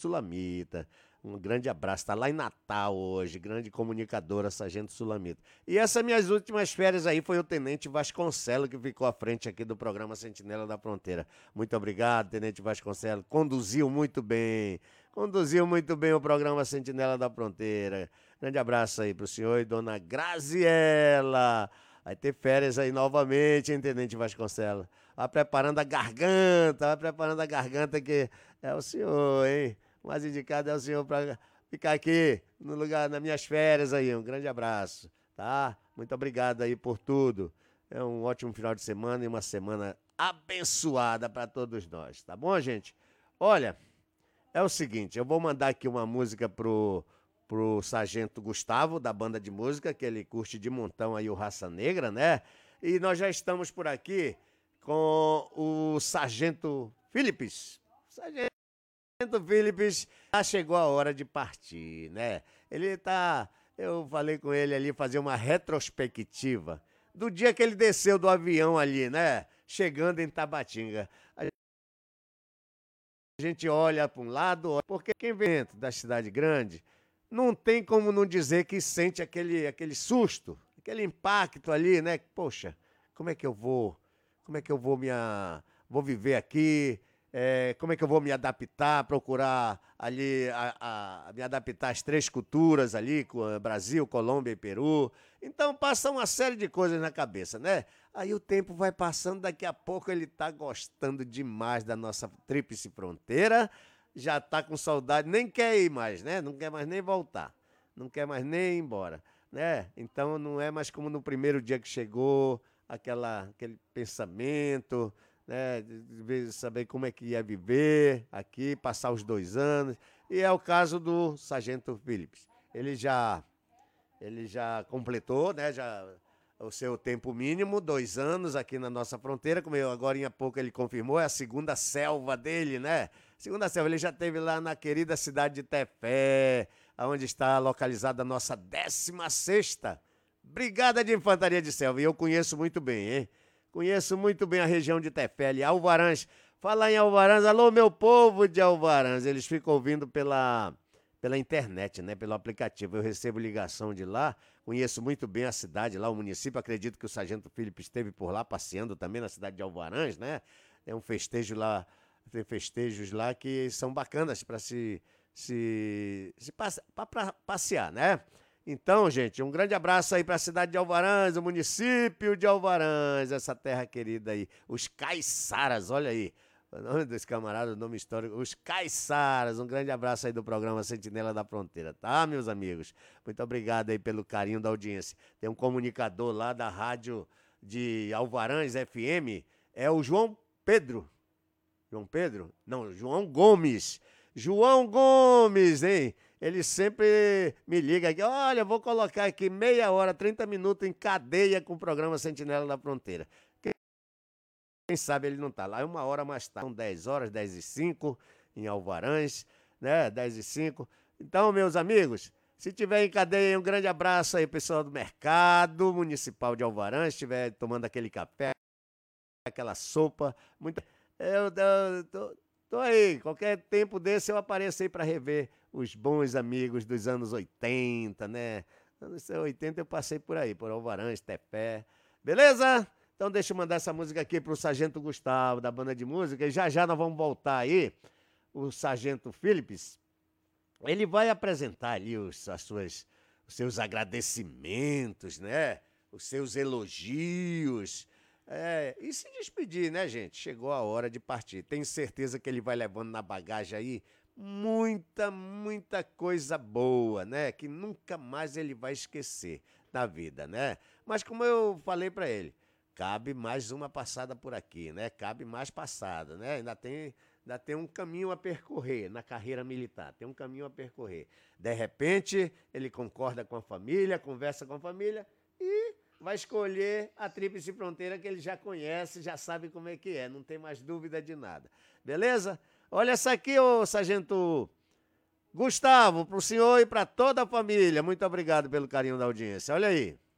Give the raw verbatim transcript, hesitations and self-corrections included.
Sulamita. Um grande abraço, tá lá em Natal hoje, grande comunicadora, Sargento Sulamita. E essas minhas últimas férias aí foi o Tenente Vasconcelo que ficou à frente aqui do programa Sentinela da Fronteira. Muito obrigado, Tenente Vasconcelo, conduziu muito bem, conduziu muito bem o programa Sentinela da Fronteira. Grande abraço aí pro senhor e dona Graziela. Vai ter férias aí novamente, hein, Tenente Vasconcelos? Vai preparando a garganta, vai preparando a garganta que é o senhor, hein? O mais indicado é o senhor para ficar aqui no lugar, nas minhas férias aí. Um grande abraço, tá? Muito obrigado aí por tudo. É um ótimo final de semana e uma semana abençoada para todos nós, tá bom, gente? Olha, é o seguinte, eu vou mandar aqui uma música pro, pro Sargento Gustavo, da banda de música, que ele curte de montão aí o Raça Negra, né? E nós já estamos por aqui com o Sargento Philips. Sargento Philips, já chegou a hora de partir, né? Ele tá, eu falei com ele ali, fazer uma retrospectiva do dia que ele desceu do avião ali, né? Chegando em Tabatinga. A gente olha para um lado, porque quem vem dentro da cidade grande, não tem como não dizer que sente aquele, aquele susto, aquele impacto ali, né? Poxa, como é que eu vou, como é que eu vou me, vou viver aqui? É, como é que eu vou me adaptar, procurar ali, a, a, me adaptar às três culturas ali, Brasil, Colômbia e Peru. Então passa uma série de coisas na cabeça, né? Aí o tempo vai passando, daqui a pouco ele tá gostando demais da nossa tríplice fronteira, já tá com saudade, nem quer ir mais, né? Não quer mais nem voltar, não quer mais nem ir embora, né? Então não é mais como no primeiro dia que chegou, aquela, aquele pensamento, né, de saber como é que ia viver aqui, passar os dois anos. E é o caso do Sargento Philips. Ele já, ele já completou, né, já o seu tempo mínimo, dois anos aqui na nossa fronteira. Como eu, agora em pouco ele confirmou, é a segunda selva dele, né? Segunda selva, ele já esteve lá na querida cidade de Tefé, onde está localizada a nossa décima sexta Brigada de Infantaria de Selva. E eu conheço muito bem, hein? Conheço muito bem a região de Tefé, Alvarães. Fala em Alvarães, alô meu povo de Alvarães. Eles ficam ouvindo pela, pela internet, né? Pelo aplicativo. Eu recebo ligação de lá, conheço muito bem a cidade lá, o município. Acredito que o Sargento Filipe esteve por lá passeando também na cidade de Alvarães, né? É um festejo lá, tem festejos lá que são bacanas para se, se, se passe, pra passear, né? Então, gente, um grande abraço aí para a cidade de Alvarães, o município de Alvarães, essa terra querida aí. Os Caiçaras, olha aí, o nome desse camarada, o nome histórico, os Caiçaras. Um grande abraço aí do programa Sentinela da Fronteira, tá, meus amigos? Muito obrigado aí pelo carinho da audiência. Tem um comunicador lá da rádio de Alvarães F M, é o João Pedro. João Pedro? Não, João Gomes. João Gomes, hein? Ele sempre me liga aqui, olha, vou colocar aqui meia hora, trinta minutos em cadeia com o programa Sentinela da Fronteira. Quem, quem sabe ele não tá lá. É uma hora mais tarde, são dez horas, dez e cinco, em Alvarães, né? dez e cinco. Então, meus amigos, se tiver em cadeia, um grande abraço aí, pessoal do Mercado Municipal de Alvarães, se estiver tomando aquele café, aquela sopa, muito... Eu, eu tô, tô aí, qualquer tempo desse eu apareço aí para rever os bons amigos dos anos oitenta, né? Anos oitenta eu passei por aí, por Alvarães, Tefé. Beleza? Então deixa eu mandar essa música aqui pro Sargento Gustavo, da banda de música, e já já nós vamos voltar aí. O Sargento Philips, ele vai apresentar ali os, as suas, os seus agradecimentos, né? Os seus elogios. É, e se despedir, né, gente? Chegou a hora de partir. Tenho certeza que ele vai levando na bagagem aí muita, muita coisa boa, né? Que nunca mais ele vai esquecer da vida, né? Mas como eu falei para ele, cabe mais uma passada por aqui, né? Cabe mais passada, né? Ainda tem, ainda tem um caminho a percorrer na carreira militar, tem um caminho a percorrer. De repente, ele concorda com a família, conversa com a família e vai escolher a Tríplice Fronteira que ele já conhece, já sabe como é que é, não tem mais dúvida de nada. Beleza? Olha essa aqui, ô Sargento Gustavo, pro senhor e para toda a família. Muito obrigado pelo carinho da audiência. Olha aí.